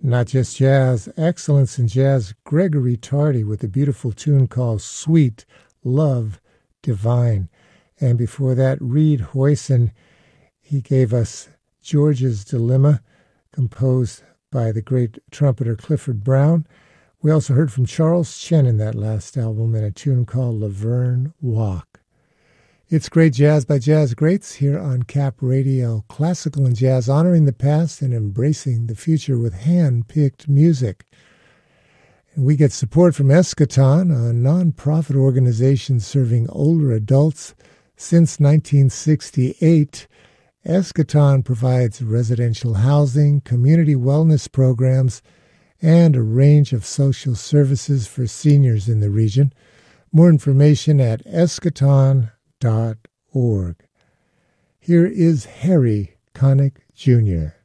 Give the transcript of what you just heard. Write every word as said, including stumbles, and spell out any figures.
Not just jazz, excellence in jazz. Gregory Tardy with a beautiful tune called Sweet Love Divine. And before that, Reed Hoyson, he gave us George's Dilemma, composed by the great trumpeter Clifford Brown. We also heard from Charles Chen in that last album in a tune called Laverne Walk. It's Great Jazz by Jazz Greats here on Cap Radio, classical and jazz, honoring the past and embracing the future with hand-picked music. And we get support from Eschaton, a non-profit organization serving older adults since nineteen sixty-eight. Eschaton provides residential housing, community wellness programs, and a range of social services for seniors in the region. More information at eschaton dot org. Here is Harry Connick Junior